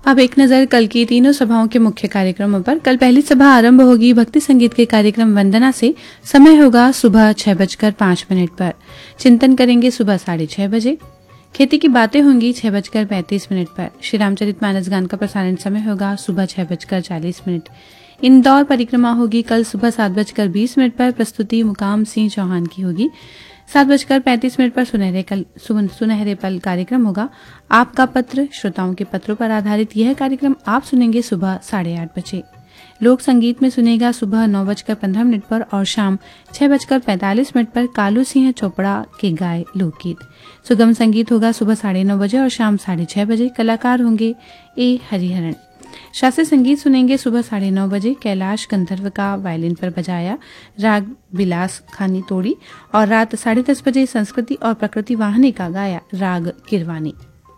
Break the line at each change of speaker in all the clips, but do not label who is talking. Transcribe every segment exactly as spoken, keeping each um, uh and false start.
अब एक नजर कल की तीनों सभाओं के मुख्य कार्यक्रमों पर। कल पहली सभा आरंभ होगी भक्ति संगीत के कार्यक्रम वंदना से। समय होगा सुबह छह बजकर पांच मिनट पर। चिंतन करेंगे सुबह साढ़े छह बजे। खेती की बातें होंगी छह बजकर पैंतीस मिनट पर। श्री रामचरित मानस गान का प्रसारण समय होगा सुबह छह बजकर चालीस मिनट। इंदौर परिक्रमा होगी कल सुबह सात बजकर बीस मिनट पर। प्रस्तुति मुकाम सिंह चौहान की होगी। सात बजकर पैंतीस मिनट पर सुनहरे कल सुनहरे पल कार्यक्रम होगा। आपका पत्र, श्रोताओं के पत्रों पर आधारित यह कार्यक्रम आप सुनेंगे सुबह साढ़े आठ बजे। लोक संगीत में सुनेगा सुबह नौ बजकर पंद्रह मिनट पर और शाम छह बजकर पैंतालीस मिनट पर कालू सिंह चोपड़ा के गाए लोकगीत। सुगम संगीत होगा सुबह साढ़े नौ बजे और शाम साढ़े छह बजे। कलाकार होंगे ए हरिहरन। शास्त्रीय संगीत सुनेंगे सुबह साढ़े नौ बजे। कैलाश गंधर्व का वायलिन पर बजाया राग बिलास खानी तोड़ी और रात साढ़े दस बजे संस्कृति और प्रकृति वाहनी का गाया राग किरवानी।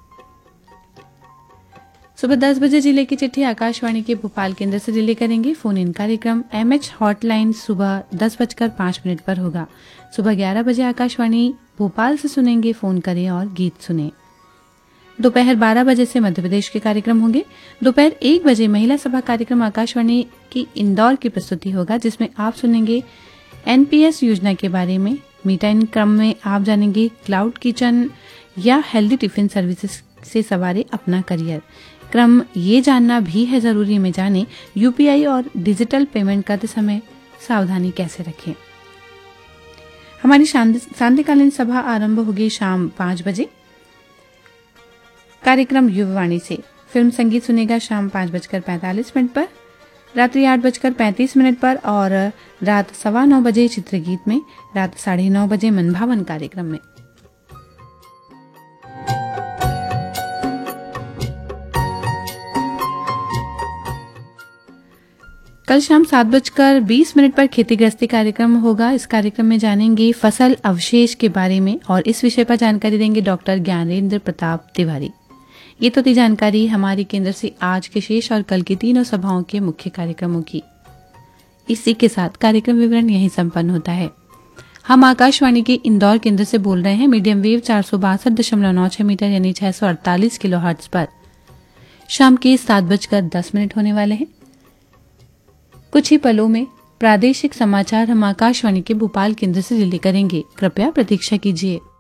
सुबह दस बजे जिले की चिट्ठी आकाशवाणी के भोपाल केंद्र से रिले करेंगे। फोन इन कार्यक्रम एम एच हॉटलाइन सुबह दस बजकर पांच मिनट पर होगा। सुबह ग्यारह बजे आकाशवाणी भोपाल से सुनेंगे। फोन करें और गीत सुने। दोपहर बारह बजे से मध्य प्रदेश के कार्यक्रम होंगे। दोपहर एक बजे महिला सभा कार्यक्रम आकाशवाणी की इंदौर की प्रस्तुति होगा, जिसमें आप सुनेंगे एन पी एस योजना के बारे में। मीठा इन क्रम में आप जानेंगे क्लाउड किचन या हेल्दी टिफिन सर्विसेज से सवारे अपना करियर। क्रम ये जानना भी है जरूरी में जाने यू पी आई और डिजिटल पेमेंट करते समय सावधानी कैसे रखें। हमारी सांध्यकालीन सभा आरंभ होगी शाम पांच बजे कार्यक्रम युववाणी से। फिल्म संगीत सुनेगा शाम पांच बजकर पैंतालीस मिनट पर, रात्रि आठ बजकर पैंतीस मिनट पर और रात सवा नौ बजे चित्रगीत में, रात साढ़े नौ बजे मनभावन कार्यक्रम में। कल शाम सात बजकर बीस मिनट पर खेती गृहस्थी कार्यक्रम होगा। इस कार्यक्रम में जानेंगे फसल अवशेष के बारे में और इस विषय पर जानकारी देंगे डॉक्टर ज्ञानेंद्र प्रताप तिवारी। ये तो थी जानकारी हमारी केंद्र से आज के शेष और कल की तीनों सभाओं के मुख्य कार्यक्रमों की। इसी के साथ कार्यक्रम विवरण यहीं संपन्न होता है। हम आकाशवाणी के इंदौर केंद्र से बोल रहे हैं मीडियम वेव चार सौ बासठ दशमलव नौ छह मीटर यानी छह सौ अड़तालीस किलो हर्ट्ज पर। शाम के सात बजकर दस मिनट होने वाले हैं। कुछ ही पलों में प्रादेशिक समाचार हम आकाशवाणी के भोपाल केंद्र से रिले करेंगे। कृपया प्रतीक्षा कीजिए।